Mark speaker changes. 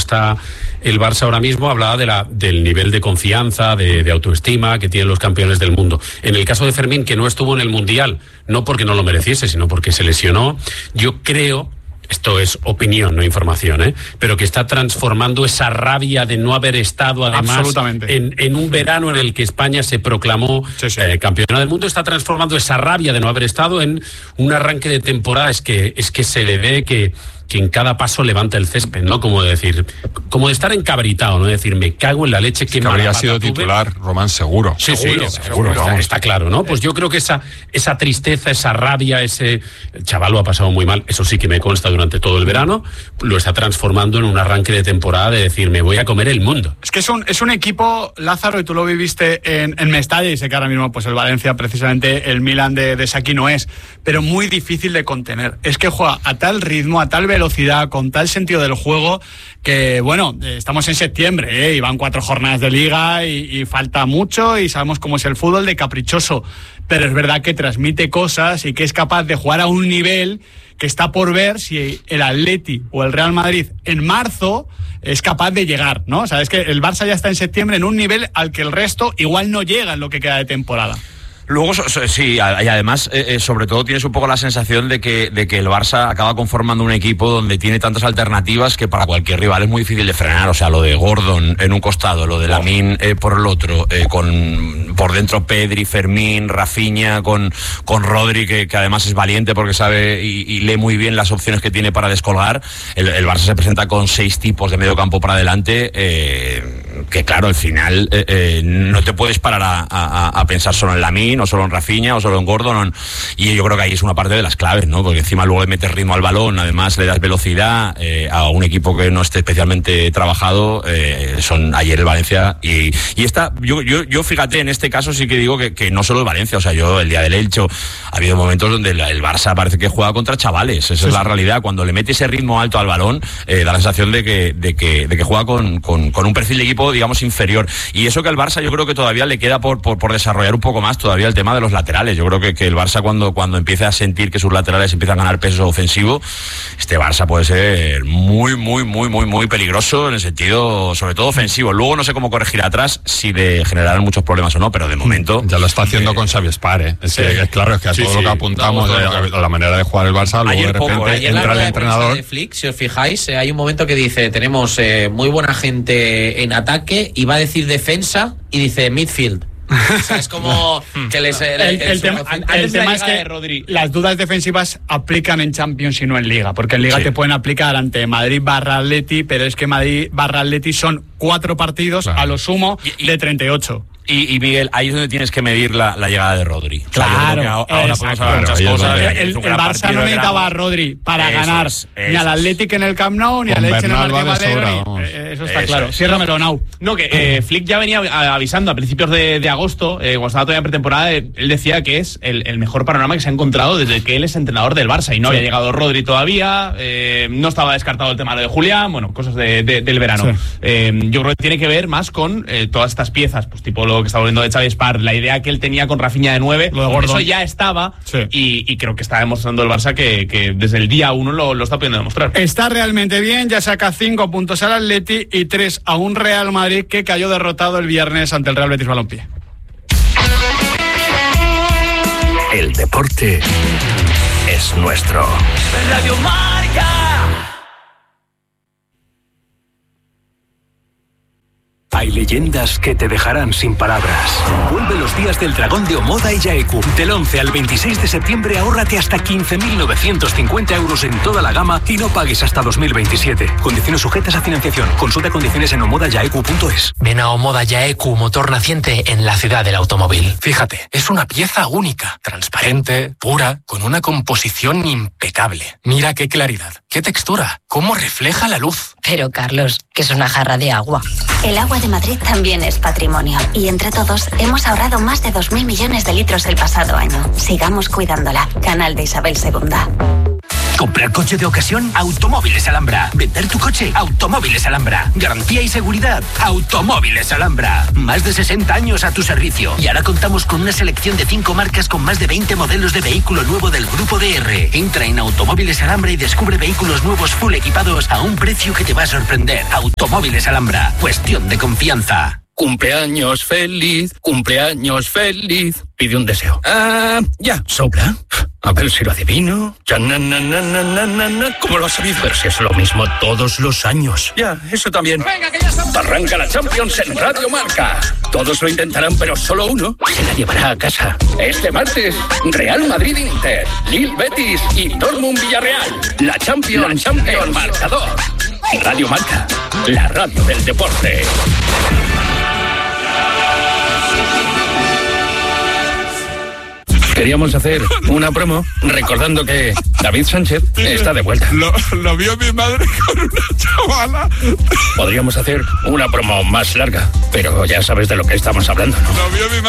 Speaker 1: está el Barça ahora mismo, hablaba del nivel de confianza, de autoestima que tienen los campeones del mundo. En el caso de Fermín, que no estuvo en el Mundial, no porque no lo mereciese, sino porque se lesionó, yo creo, esto es opinión, no información, pero que está transformando esa rabia de no haber estado, además, en un verano en el que España se proclamó campeona del mundo, está transformando esa rabia de no haber estado en un arranque de temporada. Es que se le ve que en cada paso levanta el césped, ¿no? Como de estar encabritado, ¿no? Decir, me cago en la leche, que
Speaker 2: habría sido titular, Román, seguro.
Speaker 1: Seguro. Está claro, ¿no? Pues yo creo que esa tristeza, esa rabia, el chaval lo ha pasado muy mal, eso sí que me consta durante todo el verano, lo está transformando en un arranque de temporada de decir, me voy a comer el mundo.
Speaker 3: Es que es un equipo, Lázaro, y tú lo viviste en Mestalla, y sé que ahora mismo pues el Valencia, precisamente el Milan de Saki no es, pero muy difícil de contener. Es que juega a tal ritmo, a tal velocidad, con tal sentido del juego, que bueno, estamos en septiembre, y van 4 jornadas de liga y falta mucho, y sabemos cómo es el fútbol de caprichoso, pero es verdad que transmite cosas y que es capaz de jugar a un nivel que está por ver si el Atleti o el Real Madrid en marzo es capaz de llegar, ¿no? O sea, es que el Barça ya está en septiembre en un nivel al que el resto igual no llega en lo que queda de temporada.
Speaker 4: Luego, sí, y además, sobre todo tienes un poco la sensación de que el Barça acaba conformando un equipo donde tiene tantas alternativas que para cualquier rival es muy difícil de frenar. O sea, lo de Gordon en un costado, lo de Lamine por el otro, por dentro Pedri, Fermín, Rafinha, con Rodri, que además es valiente porque sabe y lee muy bien las opciones que tiene para descolgar. El Barça se presenta con 6 tipos de medio campo para adelante, que claro, al final no te puedes parar a pensar solo en Lamine, o solo en Rafinha, o solo en Gordon, y yo creo que ahí es una parte de las claves, ¿no? Porque encima luego le metes ritmo al balón, además le das velocidad a un equipo que no esté especialmente trabajado. Son ayer el Valencia y esta, yo fíjate, en este caso sí que digo que no solo el Valencia, o sea, yo el día del Elche ha habido momentos donde el Barça parece que juega contra chavales, esa es la realidad. Cuando le mete ese ritmo alto al balón, da la sensación de que juega con un perfil de equipo, digamos, inferior, y eso que al Barça yo creo que todavía le queda por desarrollar un poco más todavía el tema de los laterales. Yo creo que el Barça cuando empiece a sentir que sus laterales empiezan a ganar peso ofensivo, este Barça puede ser muy, muy, muy, muy, muy peligroso en el sentido, sobre todo ofensivo. Luego no sé cómo corregir atrás, si le generarán muchos problemas o no, pero de momento...
Speaker 2: Ya lo está haciendo con Xavi Espar, Es que es claro, es que a todo lo que apuntamos de la manera de jugar el Barça, luego de repente entra el entrenador...
Speaker 5: De Flick, si os fijáis, hay un momento que dice, tenemos muy buena gente en ataque, y va a decir defensa, y dice midfield. O sea, es como que el tema es que
Speaker 3: Rodri, las dudas defensivas aplican en Champions y no en Liga, porque en Liga te pueden aplicar ante Madrid/Atleti, pero es que Madrid/Atleti son 4 partidos a lo sumo de 38.
Speaker 4: Y Miguel, ahí es donde tienes que medir la llegada de Rodri.
Speaker 3: Claro,
Speaker 4: ahora podemos hablar muchas cosas.
Speaker 3: El Barça no necesitaba a Rodri para ganar ni al Athletic en el Camp Nou, ni al Elche en el Martí Valero. Eso está claro. Ciérramelo, Nau.
Speaker 6: No, que Flick ya venía avisando a principios de agosto, cuando estaba todavía en pretemporada, él decía que es el mejor panorama que se ha encontrado desde que él es entrenador del Barça, y no había llegado Rodri todavía, no estaba descartado el tema de Julián, bueno, cosas del verano. Yo creo que tiene que ver más con todas estas piezas, pues tipo lo que está volviendo de Xavi Espar, la idea que él tenía con Rafinha de 9, eso ya estaba, y creo que está demostrando el Barça que desde el día 1 lo está pudiendo demostrar.
Speaker 3: Está realmente bien, ya saca 5 puntos al Atleti y 3 a un Real Madrid que cayó derrotado el viernes ante el Real Betis Balompié.
Speaker 7: El deporte es nuestro. Radio Marca. Hay leyendas que te dejarán sin palabras. Vuelve los días del Dragón de Omoda y Yaeku. Del 11 al 26 de septiembre ahórrate hasta 15.950 euros en toda la gama y no pagues hasta 2027. Condiciones sujetas a financiación. Consulta condiciones en omodayaeku.es.
Speaker 8: Ven a Omoda Yaeku, motor naciente en la ciudad del automóvil. Fíjate, es una pieza única, transparente, pura, con una composición impecable. Mira qué claridad, qué textura, cómo refleja la luz.
Speaker 9: Pero Carlos, que es una jarra de agua. El agua de Madrid también es patrimonio, y entre todos hemos ahorrado más de 2.000 millones de litros el pasado año. Sigamos cuidándola. Canal de Isabel II.
Speaker 7: ¿Comprar coche de ocasión? Automóviles Alhambra. ¿Vender tu coche? Automóviles Alhambra. ¿Garantía y seguridad? Automóviles Alhambra. Más de 60 años a tu servicio. Y ahora contamos con una selección de 5 marcas con más de 20 modelos de vehículo nuevo del Grupo DR. Entra en Automóviles Alhambra y descubre vehículos nuevos full equipados a un precio que te va a sorprender. Automóviles Alhambra. Cuestión de confianza.
Speaker 10: Cumpleaños feliz, cumpleaños feliz. Pide un deseo. Ya, sopla. A ver si lo adivino. ¿Cómo lo has sabido? Pero si es lo mismo todos los años. Ya, eso también. Venga, que ya está. Arranca la Champions en Radio Marca. Todos lo intentarán, pero solo uno se la llevará a casa. Este martes, Real Madrid-Inter, Lille Betis y Dortmund Villarreal. La Champions marcador. Radio Marca, la radio del deporte. Queríamos hacer una promo recordando que David Sánchez está de vuelta.
Speaker 2: Lo vio mi madre con una chavala.
Speaker 10: Podríamos hacer una promo más larga, pero ya sabes de lo que estamos hablando, ¿no?
Speaker 2: Lo vio mi madre.